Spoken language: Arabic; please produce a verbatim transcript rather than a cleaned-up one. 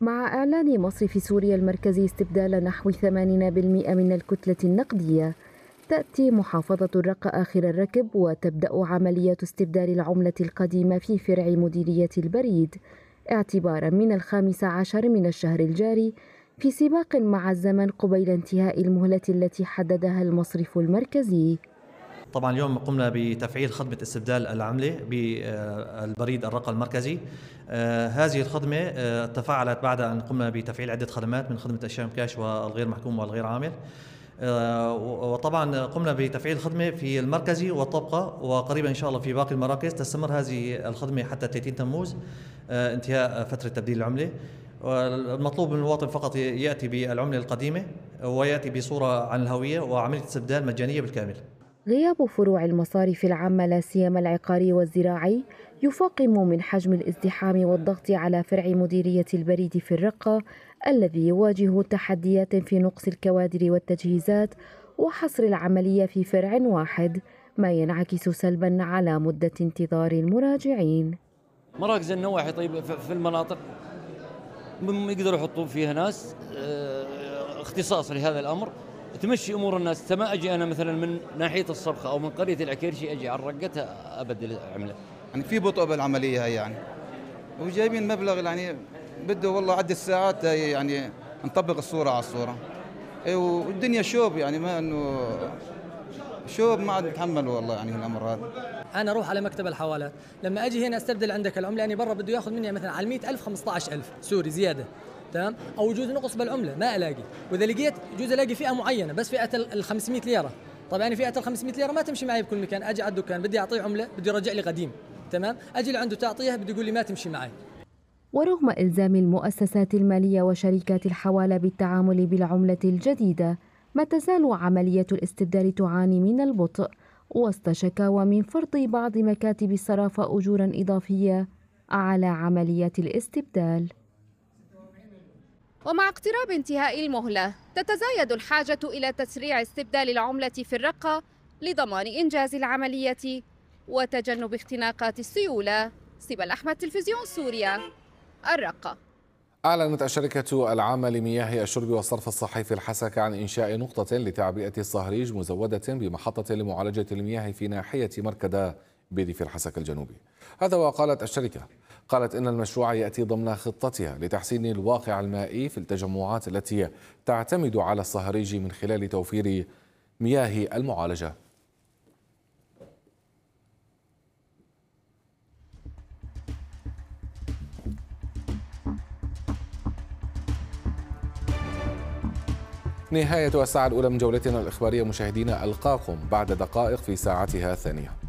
مع إعلان مصرف سوريا المركزي استبدال نحو ثمانين بالمئة من الكتلة النقدية، تأتي محافظة الرقة آخر الركب وتبدأ عملية استبدال العملة القديمة في فرع مديرية البريد اعتبارا من الخامس عشر من الشهر الجاري، في سباق مع الزمن قبيل انتهاء المهلة التي حددها المصرف المركزي. طبعا اليوم قمنا بتفعيل خدمة استبدال العملة بالبريد الرقة المركزي. آه هذه الخدمة آه تفاعلت بعد أن قمنا بتفعيل عدة خدمات من خدمة الشام كاش والغير محكوم والغير عامل. آه وطبعا قمنا بتفعيل الخدمة في المركزي والطبقة، وقريبا إن شاء الله في باقي المراكز تستمر هذه الخدمة حتى ثلاثين تموز آه انتهاء فترة تبديل العملة. والمطلوب من المواطن فقط يأتي بالعملة القديمة ويأتي بصورة عن الهوية، وعملية استبدال مجانية بالكامل. غياب فروع المصارف العامة لا سيما العقاري والزراعي يفاقم من حجم الازدحام والضغط على فرع مديرية البريد في الرقة، الذي يواجه تحديات في نقص الكوادر والتجهيزات وحصر العملية في فرع واحد، ما ينعكس سلبا على مدة انتظار المراجعين. مراكز النواحي طيب في المناطق يقدروا يحطون فيها ناس اختصاص لهذا الأمر تمشي امور الناس. ما اجي انا مثلا من ناحيه الصبخه او من قريه العكيرشي اجي على رقتها ابدل العمله. يعني في بطء بالعمليه هي يعني، وجايبين مبلغ يعني بده والله عدة ساعات يعني نطبق الصوره على الصوره. والدنيا شوب يعني، ما انه شوب ما عاد نتحمل والله يعني الامر هذا. انا اروح على مكتب الحوالات، لما اجي هنا استبدل عندك العمله يعني برا بده ياخذ مني مثلا على مئة ألف خمسة عشر ألف سوري زياده، تمام؟ او يجوز نقص بالعمله ما الاقي، واذا لقيت يجوز الاقي فئه معينه بس فئه ال خمسمئة ليره. طبعا يعني فئه ال خمسمئة ليره ما تمشي معي بكل مكان، اجي على الدكان بدي اعطيه عمله بده يرجع لي قديم، تمام؟ اجي لعنده تعطيه بده يقول لي ما تمشي معي. ورغم إلزام المؤسسات المالية وشركات الحوالة بالتعامل بالعملة الجديدة، ما تزال عملية الاستبدال تعاني من البطء وسط شكاوى من فرض بعض مكاتب الصرافة أجورا إضافية على عملية الاستبدال. ومع اقتراب انتهاء المهلة تتزايد الحاجة إلى تسريع استبدال العملة في الرقة لضمان إنجاز العملية وتجنب اختناقات السيولة. سبا الأحمد، تلفزيون سوريا، الرقة. أعلنت الشركة العامة لمياه الشرب والصرف الصحي في الحسكة عن إنشاء نقطة لتعبئة الصهريج مزودة بمحطة لمعالجة المياه في ناحية مركدة بريف الحسكة الجنوبي. هذا وقالت الشركة قالت إن المشروع يأتي ضمن خطتها لتحسين الواقع المائي في التجمعات التي تعتمد على الصهريج من خلال توفير مياه المعالجة. نهاية الساعة الأولى من جولتنا الإخبارية مشاهدينا، ألقاكم بعد دقائق في ساعتها الثانية.